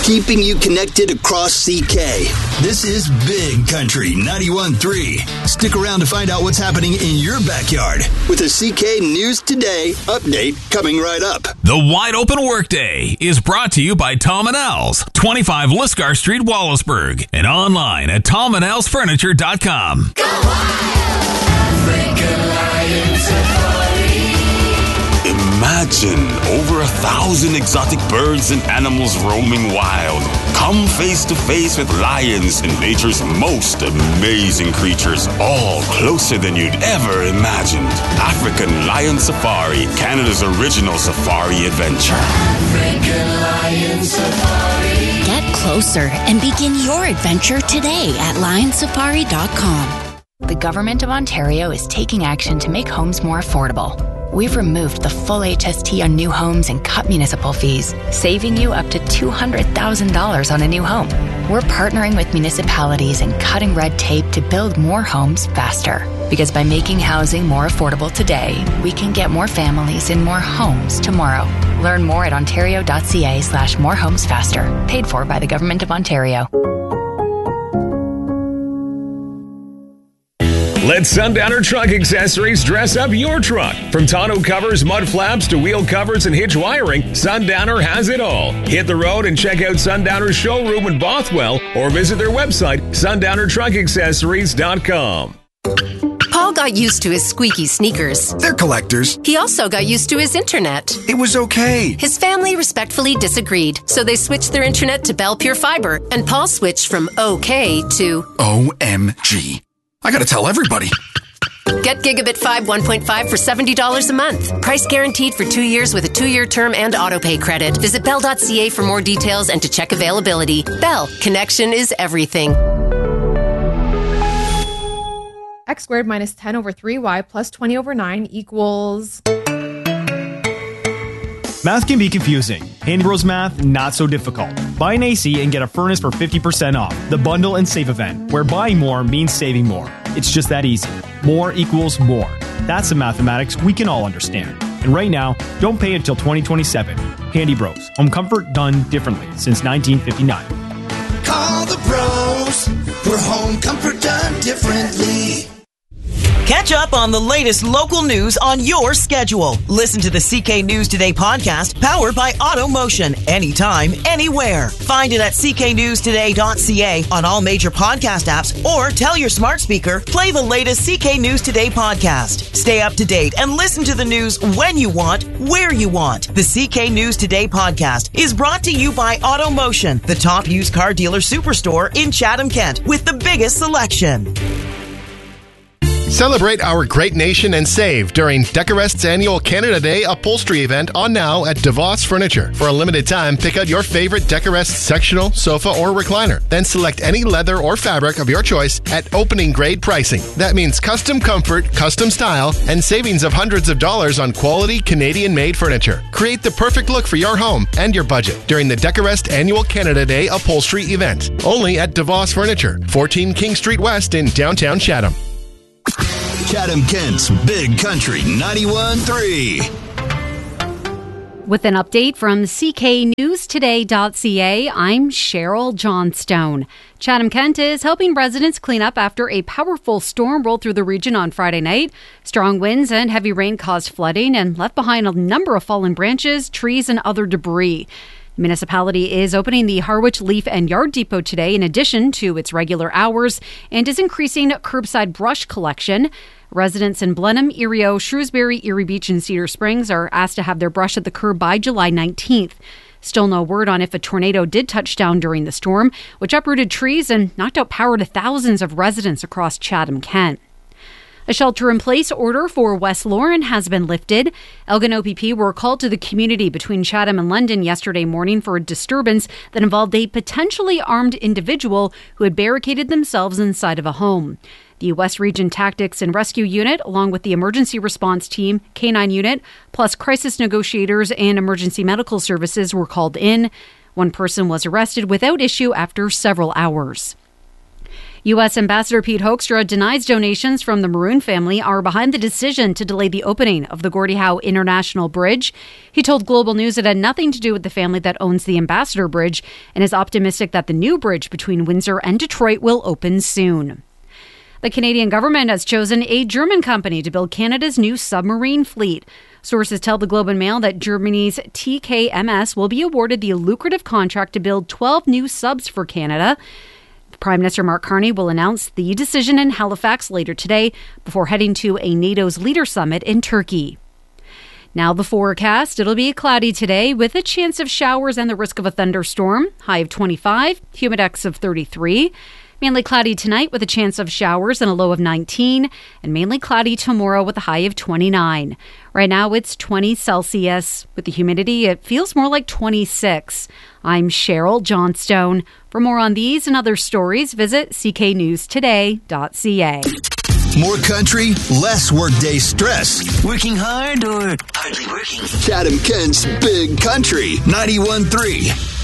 keeping you connected across CK. This is Big Country 91.3. Stick around to find out what's happening in your backyard with a CK News Today update coming right up. The Wide Open Workday is brought to you by Tom & Al's, 25 Liscar Street, Wallaceburg, and online at tomandalsfurniture.com. Go wild! African Lion Safari. Imagine over 1,000 exotic birds and animals roaming wild. Come face to face with lions and nature's most amazing creatures, all closer than you'd ever imagined. African Lion Safari, Canada's original safari adventure. African Lion Safari. Get closer and begin your adventure today at lionsafari.com. The Government of Ontario is taking action to make homes more affordable. We've removed the full HST on new homes and cut municipal fees, saving you up to $200,000 on a new home. We're partnering with municipalities and cutting red tape to build more homes faster. Because by making housing more affordable today, we can get more families in more homes tomorrow. Learn more at ontario.ca/morehomesfaster. Paid for by the Government of Ontario. Let Sundowner Truck Accessories dress up your truck. From tonneau covers, mud flaps, to wheel covers and hitch wiring, Sundowner has it all. Hit the road and check out Sundowner's showroom in Bothwell or visit their website, sundownertruckaccessories.com. Paul got used to his squeaky sneakers. They're collectors. He also got used to his internet. It was okay. His family respectfully disagreed, so they switched their internet to Bell Pure Fiber, and Paul switched from okay to OMG. I gotta tell everybody. Get Gigabit 5 1.5 for $70 a month. Price guaranteed for 2 years with a 2-year term and autopay credit. Visit bell.ca for more details and to check availability. Bell, connection is everything. X squared minus 10 over 3y plus 20 over 9 equals... Math can be confusing. Handy Bros Math, not so difficult. Buy an AC and get a furnace for 50% off. The Bundle and Save event, where buying more means saving more. It's just that easy. More equals more. That's the mathematics we can all understand. And right now, don't pay until 2027. Handy Bros. Home comfort done differently since 1959. Call the pros for home comfort done differently. Catch up on the latest local news on your schedule. Listen to the CK News Today podcast, powered by AutoMotion, anytime, anywhere. Find it at cknewstoday.ca on all major podcast apps, or tell your smart speaker, play the latest CK News Today podcast. Stay up to date and listen to the news when you want, where you want. The CK News Today podcast is brought to you by AutoMotion, the top used car dealer superstore in Chatham, Kent, with the biggest selection. Celebrate our great nation and save during Decorest's annual Canada Day upholstery event on now at DeVos Furniture. For a limited time, pick out your favorite Decorest sectional, sofa, or recliner. Then select any leather or fabric of your choice at opening grade pricing. That means custom comfort, custom style, and savings of hundreds of dollars on quality Canadian-made furniture. Create the perfect look for your home and your budget during the Decorest annual Canada Day upholstery event. Only at DeVos Furniture, 14 King Street West in downtown Chatham. Chatham Kent's Big Country 91.3. With an update from cknewstoday.ca, I'm Cheryl Johnstone. Chatham Kent is helping residents clean up after a powerful storm rolled through the region on Friday night. Strong winds and heavy rain caused flooding and left behind a number of fallen branches, trees, and other debris. The municipality is opening the Harwich Leaf and Yard Depot today in addition to its regular hours and is increasing curbside brush collection. Residents in Blenheim, Erie, Shrewsbury, Erie Beach, and Cedar Springs are asked to have their brush at the curb by July 19th. Still no word on if a tornado did touch down during the storm, which uprooted trees and knocked out power to thousands of residents across Chatham, Kent. A shelter-in-place order for West Lauren has been lifted. Elgin OPP were called to the community between Chatham and London yesterday morning for a disturbance that involved a potentially armed individual who had barricaded themselves inside of a home. The West Region Tactics and Rescue Unit, along with the Emergency Response Team, K-9 Unit, plus crisis negotiators and emergency medical services were called in. One person was arrested without issue after several hours. U.S. Ambassador Pete Hoekstra denies donations from the Maroon family are behind the decision to delay the opening of the Gordie Howe International Bridge. He told Global News it had nothing to do with the family that owns the Ambassador Bridge and is optimistic that the new bridge between Windsor and Detroit will open soon. The Canadian government has chosen a German company to build Canada's new submarine fleet. Sources tell the Globe and Mail that Germany's TKMS will be awarded the lucrative contract to build 12 new subs for Canada. Prime Minister Mark Carney will announce the decision in Halifax later today before heading to a NATO's leader summit in Turkey. Now the forecast. It'll be cloudy today with a chance of showers and the risk of a thunderstorm. High of 25, humidex of 33. Mainly cloudy tonight with a chance of showers and a low of 19. And mainly cloudy tomorrow with a high of 29. Right now it's 20 Celsius. With the humidity, it feels more like 26. I'm Cheryl Johnstone. For more on these and other stories, visit cknewstoday.ca. More country, less workday stress. Working hard or hardly working? Chatham Kent's Big Country 91.3.